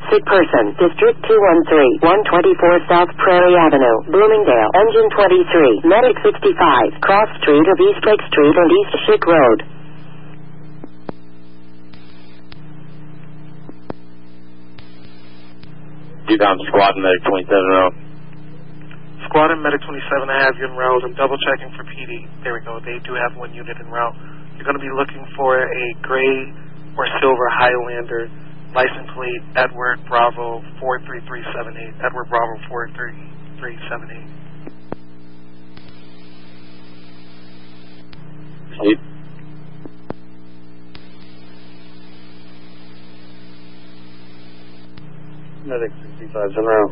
sick person. District 213, 124 South Prairie Avenue, Bloomingdale. Engine 23, Medic 65, Cross Street of East Lake Street and East Schick Road. Squad and Medic 27 row. Squad and Medic 27, I have you in route. I'm double checking for PD. There we go. They do have one unit en route. You're going to be looking for a gray or silver Highlander, license plate Edward Bravo 43378. Edward Bravo 43378. Steve. Medic 65 en route.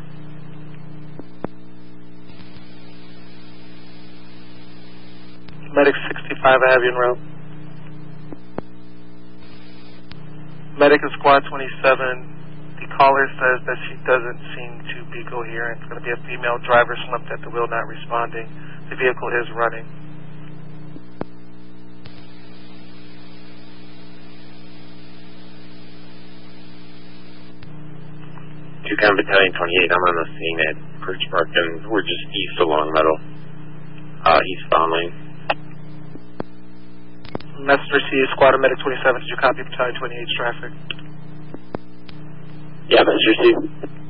Medic 65, I have you en route. Medic is Squad 27. The caller says that she doesn't seem to be coherent. It's going to be a female driver slumped at the wheel, not responding. The vehicle is running. Toucan Battalion 28, I'm on the scene at Perch Park, and we're just east of Long Meadow. Eastbound lane. Message received, Squad of Medic 27, did you copy Battalion 28's traffic? Yeah, message received.